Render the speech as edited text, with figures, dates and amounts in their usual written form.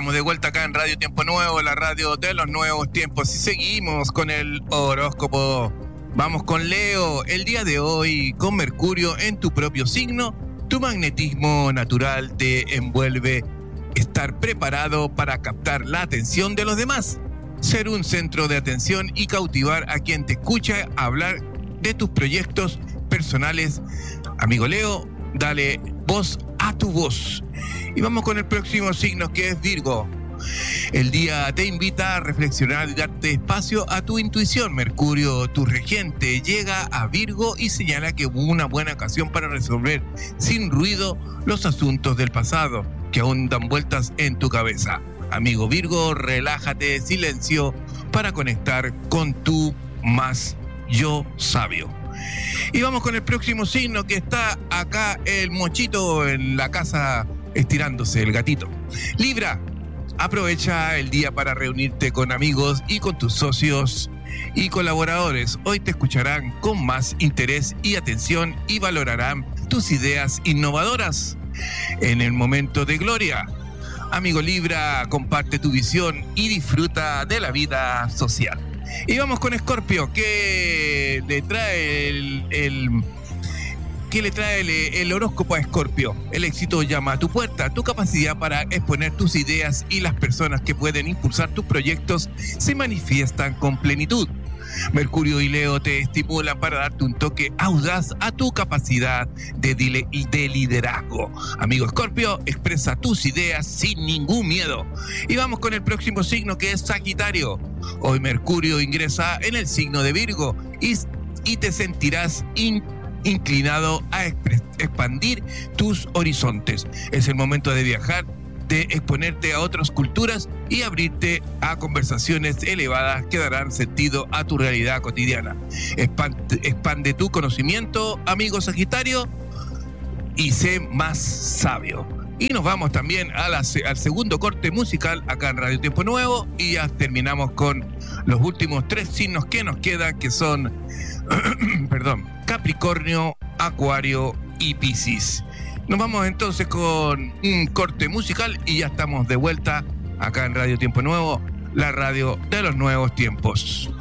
estamos de vuelta acá en Radio Tiempo Nuevo, la radio de los nuevos tiempos, y seguimos con el horóscopo. Vamos con Leo. El día de hoy, con Mercurio en tu propio signo, tu magnetismo natural te envuelve estar preparado para captar la atención de los demás, ser un centro de atención y cautivar a quien te escucha hablar de tus proyectos personales. Amigo Leo, dale voz a tu voz. Y vamos con el próximo signo, que es Virgo. El día te invita a reflexionar y darte espacio a tu intuición. Mercurio, tu regente, llega a Virgo y señala que hubo una buena ocasión para resolver sin ruido los asuntos del pasado que aún dan vueltas en tu cabeza. Amigo Virgo, relájate, silencio, para conectar con tu más yo sabio. Y vamos con el próximo signo, que está acá el mochito en la casa estirándose, el gatito. Libra, aprovecha el día para reunirte con amigos y con tus socios y colaboradores. Hoy te escucharán con más interés y atención y valorarán tus ideas innovadoras. En el momento de gloria, amigo Libra, comparte tu visión y disfruta de la vida social. Y vamos con Escorpio, que le trae el horóscopo a Escorpio. El éxito llama a tu puerta. Tu capacidad para exponer tus ideas y las personas que pueden impulsar tus proyectos se manifiestan con plenitud. Mercurio y Leo te estimulan para darte un toque audaz a tu capacidad de liderazgo. Amigo Escorpio, expresa tus ideas sin ningún miedo. Y vamos con el próximo signo, que es Sagitario. Hoy Mercurio ingresa en el signo de Virgo y te sentirás inclinado a expandir tus horizontes. Es el momento de viajar, de exponerte a otras culturas y abrirte a conversaciones elevadas que darán sentido a tu realidad cotidiana. Expande tu conocimiento, amigo Sagitario, y sé más sabio. Y nos vamos también al segundo corte musical acá en Radio Tiempo Nuevo, y ya terminamos con los últimos 3 signos que nos quedan, que son Capricornio, Acuario y Piscis. Nos vamos entonces con un corte musical y ya estamos de vuelta acá en Radio Tiempo Nuevo, la radio de los nuevos tiempos.